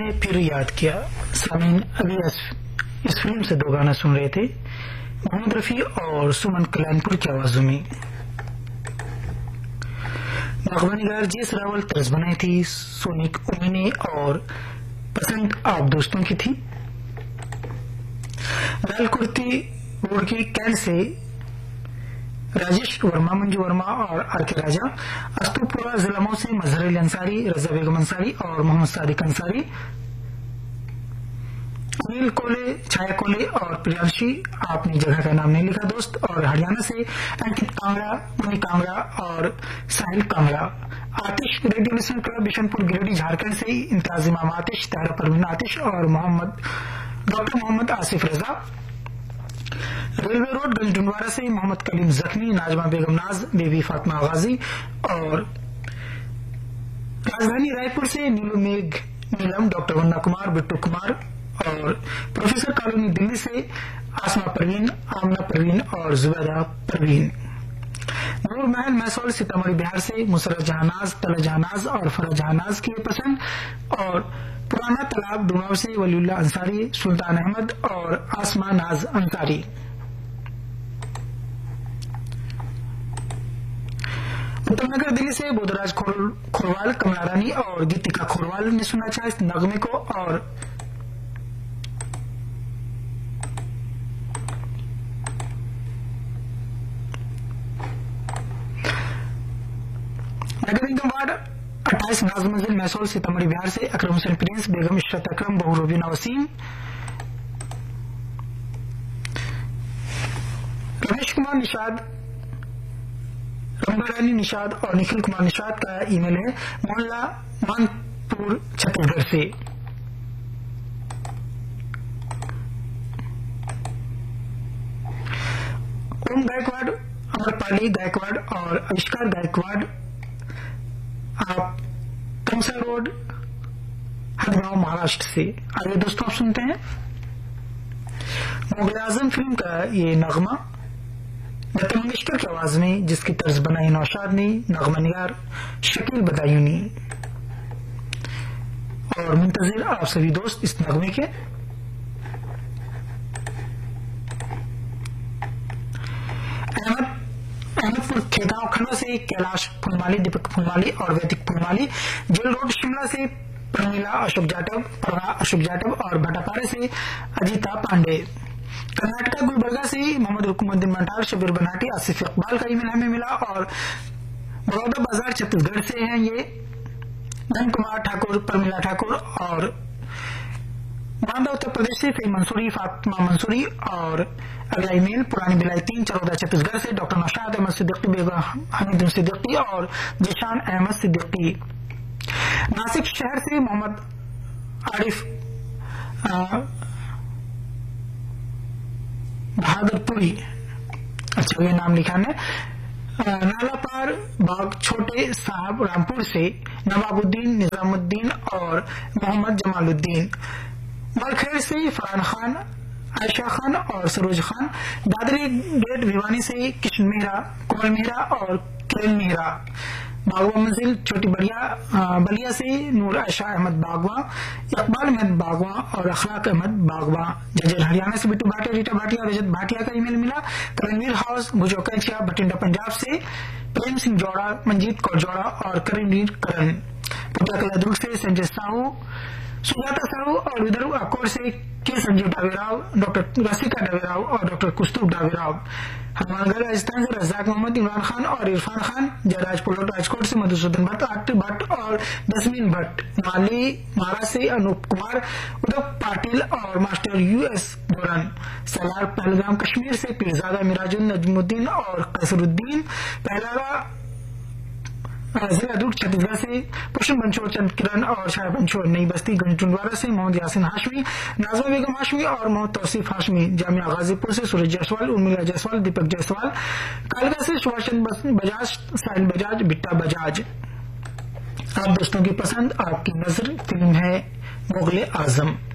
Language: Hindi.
फिर याद किया। सामीन, अभी इस फिल्म से दो गाना सुन रहे थे, मोहम्मद रफी और सुमन कल्याणपुर की आवाजों में। नगमानिगार जीएस रावल तर्ज बनाई थी, सोनिक उमीने और पसंद आप दोस्तों की थी। लाल कुर्ती बोर्ड की कैंट से राजेश वर्मा, मंजू वर्मा और आरके राजा, अस्तुपुरा जिला से मजहर अली अंसारी, रजा बेगम अंसारी और मोहम्मद सादिक अंसारी, अनिल कोले, छाया कोले और प्रियांशी, आपने जगह का नाम नहीं लिखा दोस्त। और हरियाणा से अंकित कांगड़ा, मुनि कांगड़ा और साहिल कांगड़ा। आतिश radio listen club Bishanpur Giridih Jharkhand से इम्तियाज इमाम आतिश, तारा परवीन आतिश और डॉक्टर मोहम्मद आसिफ रजा। रेलवे रोड गंजडुंडवारा से मोहम्मद कलीम जख्मी, नाजमा बेगम नाज, बेबी फातिमा गाजी। और राजधानी रायपुर से नीलू मेघ नीलम, डॉक्टर वन्ना कुमार, बिट्टू कुमार। और प्रोफेसर कॉलोनी दिल्ली से आसमा परवीन, आमना परवीन और जुबैदा परवीन। नूर महल महसौल सीतामढ़ी बिहार से मुसरत जहानाज, तला जहानाज और फरह जहानाज की पसंद। और पुराना तालाब डुमाव से वलीउल्लाह अंसारी, सुल्तान अहमद और आसमा नाज अंसारी। उत्तमनगर दिल्ली से बोधराज खोरवाल, कमला रानी और गीतिका खोरवाल ने सुना चाहे इस नगमे को। और नगर निगम वार्ड 28 नाज मंजिल महसौल सीतामढ़ी बिहार से अकरम हुसैन प्रिंस, बेगम इशरत अकरम, बहू रूबीना वसीम। रमेश कुमार निषाद, रंभा रानी निषाद और निखिल कुमार निषाद का ईमेल है मोहल्ला मानपुर छत्तीसगढ़ से। ओम गायकवाड़, अमरपाली गायकवाड़ और आविष्कार गायकवाड़, आप तमसा रोड हरगांव महाराष्ट्र से। आइए दोस्तों आप सुनते हैं मुगल आजम फिल्म का ये नगमा लता मंगेशकर की आवाज में, जिसकी तर्ज बनाई नौशाद ने, नगमानिगार शकील बदायूनी। और मुंतजिर आप सभी दोस्त इस नगमे के। अहमदपुर खेगांव खंडवा से कैलाश फुलमाली, दीपक फुलमाली और वैदिक फुलमाली। जेल रोड शिमला से प्रमीला अशोक जाटव, प्रभा अशोक जाटव और भटापारे से अजीता पांडे। कर्नाटका गुलबर्गा से मोहम्मद रुकमुद्दीन मंडार, शबीर बनाटी, आसिफ इकबाल का ईमेल हमें मिला। और बड़ौदा बाजार छत्तीसगढ़ से हैं ये धन कुमार ठाकुर, प्रमीला ठाकुर। और बांदा उत्तर प्रदेश से फे मंसूरी, फातिमा मंसूरी। और अगला ईमेल पुरानी बिलाई 3 चरौदा छत्तीसगढ़ से डॉक्टर नौशाद अहमद सिद्दीकी, बेगम हमीद सिद्दीकी और जिशान अहमद सिद्दीकी। नासिक शहर से मोहम्मद आरिफ बहादुरपुरी, अच्छा ये नाम लिखा है। नालापार बाग छोटे साहब रामपुर से नवाबुद्दीन, निजामुद्दीन और मोहम्मद जमालुद्दीन। बलखेड़ से फरहान खान, आयशा खान और सरोज खान। दादरी गेट भिवानी से किशन मेहरा, कोमल मेहरा और किरण मेहरा। बागवा मंजिल छोटी बलिया से नूर आयशा अहमद बागवा, इकबाल अहमद बागवा और अखलाक अहमद बागवा। जजर हरियाणा से बिट्टू भाटिया, रीटा भाटिया, रजत भाटिया का ईमेल मिला। करणवीर हाउस भुजोकैचिया, बठिंडा पंजाब से प्रेम सिंह जौड़ा, मंजीत कौर जौड़ा और करणवीर करण। पुटाकला दुर्ग से संजय साहू, सुजाता साहू और विदर्भ अकोर से के संजीव डावेराव, डॉक्टर रसिका डावेराव और डॉक्टर कुस्तुब डावेराव। हनुमानगढ़ राजस्थान से रजाक मोहम्मद, इमरान खान और इरफान खान। जयराज पुलोट राजकोट से मधुसूदन भट्ट, आरती भट्ट और जसमीन भट्ट। माली मारा से अनूप कुमार, उदय पाटिल और master US boron. Salaar Pahalgam Kashmir से पीरजादा मिराजुल, नजमुद्दीन और कसरुद्दीन। पहलावा जिला दुर्ग छत्तीसगढ़ से पुष्प बंशोर, चंद किरण और छाया बंशोर। नई बस्ती गंजडुंडवारा से मोहम्मद यासिन हाशमी, नाजमा बेगम हाशमी और मोहम्मद तौसीफ हाशमी। जामिया गाजीपुर से सूरज जायसवाल, उर्मिला जायसवाल, दीपक जायसवाल। कालका से सुभाष चंद्र बजाज, साहिल बजाज, बिट्टा बजाज। आप दोस्तों की पसंद, आपकी नजर फिल्म है मुगल आजम।